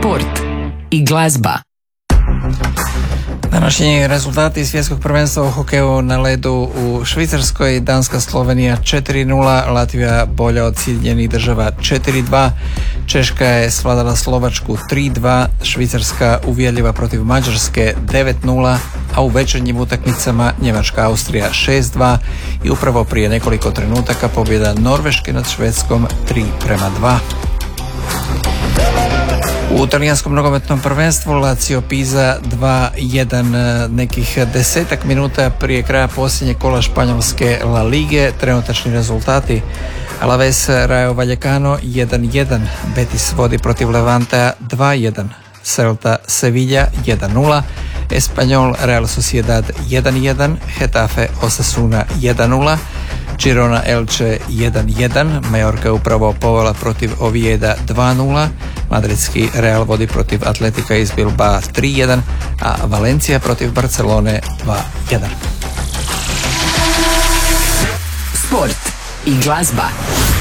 Sport i glazba. Današnji rezultati svjetskog prvenstva u hokeju na ledu u Švicarskoj: Danska Slovenija 4-0, Latvija bolja od Sjedinjenih država 4-2, Češka je svladala Slovačku 3-2, Švicarska uvjerljiva protiv Mađarske 9-0, a u večernjim utakmicama Njemačka Austrija 6-2 i upravo prije nekoliko trenutaka pobjeda Norveške nad Švedskom 3-2. U talijanskom nogometnom prvenstvu Lazio Pisa 2-1. Nekih 10 minuta prije kraja posljednjeg kola španjolske La Lige. Trenutačni rezultati: Alaves Rayo Vallecano 1-1, Betis vodi protiv Levanta 2-1, Celta Sevilla 1-0, Espanyol Real Sociedad 1-1, Getafe Osasuna 1-0, Girona Elche 1-1, Majorka je upravo povela protiv Ovieda 2-0, madridski Real vodi protiv Atletika iz Bilbao 3-1, a Valencija protiv Barcelone 2-1. Sport i glazba.